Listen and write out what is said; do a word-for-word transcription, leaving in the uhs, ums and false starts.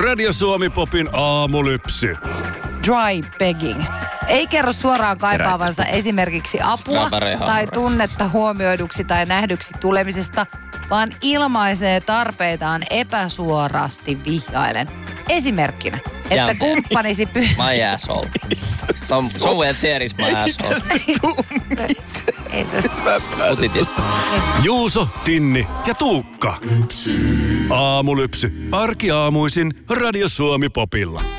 Radio Suomi Popin aamulypsy. Dry begging. Ei kerro suoraan kaipaavansa esimerkiksi apua tai tunnetta huomioiduksi tai nähdyksi tulemisesta, vaan ilmaisee tarpeitaan epäsuorasti vihjaillen. Esimerkkinä, että Yeah. kumppanisi... Py- my asshole. Some, somewhere there is my asshole. Ei tästä. Mutitista. Juuso, Tinni ja Tuukka. Aamulypsy. Arkiaamuisin Radio Suomi Popilla.